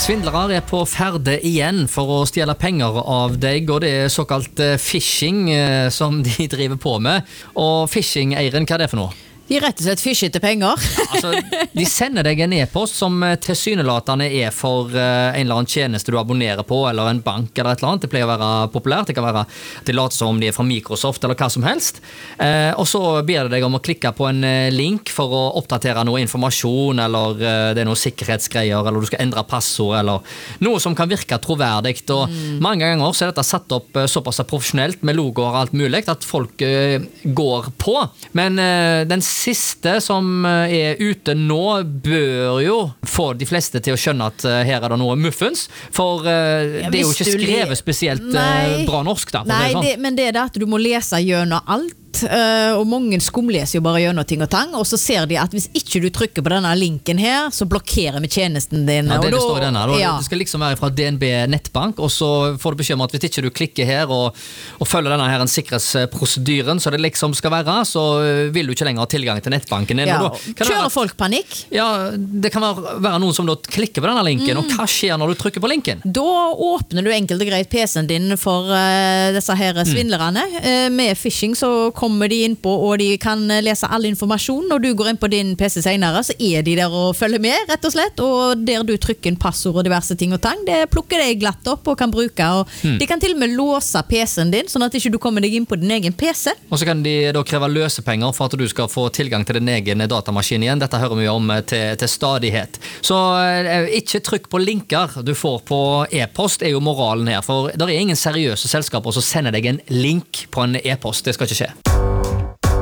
Svindlere på ferde igjen for å stjele penger av deg, og det såkalt phishing som de driver på med. Og phishing, Eirin, hva det for noe? De rett og slett fisher etter penger. De sender deg en e-post som tilsynelatende for en eller annen tjeneste du abonnerer på, eller en bank eller et eller annet. Det pleier å være populært. Det kan være at de later som om de fra Microsoft eller hva som helst. Og så ber det deg om å klikke på en link for å oppdatere noe informasjon, eller det er noen sikkerhetsgreier, eller du skal endre passord, eller noe som kan virke troverdig. Og mange ganger så er dette satt opp såpass profesjonelt med logoer og alt mulig at folk går på. Men den siste som ute nå bør jo få de fleste til å skjønne at her det noe muffens, for det jo ikke skrevet spesielt bra norsk da. Nei, men det at du må lese gjennom alt, og mange skumleser jo bare gjennom ting og tang, og så ser de at hvis ikke du trykker på denne linken her, så blokkerer vi tjenesten din. Ja, det står i denne. Det skal liksom være fra DNB Nettbank, og så får du beskjed om at hvis ikke du klikker her og følger denne her en sikkerhetsprosedyren, så det liksom skal være, så vil du ikke lenger ha tilgang til nettbanken din. Kjører folk panikk? Ja, det kan være noen som da klikker på denne linken, og hva skjer når du trykker på linken? Da åpner du enkelt og greit PC-en din for disse her svindlerne. Med phishing så kommer de inn på, og de kan lese all informasjon. Når du går inn på din PC senere, så de der og følger med, rett og slett. Og der du trykker inn passord og diverse ting og tang, det plukker de glatt opp og kan bruke. Og de kan til og med låse PC-en din, sånn at ikke du kommer deg inn på din egen PC. Og så kan de da kreve løsepenger for at du skal få tilgang til din egen datamaskin igjen. Dette hører vi om til stadighet. Så ikke trykk på linker du får på e-post, jo moralen her. For det ingen seriøse selskaper som sender deg en link på en e-post. Det skal ikke skje.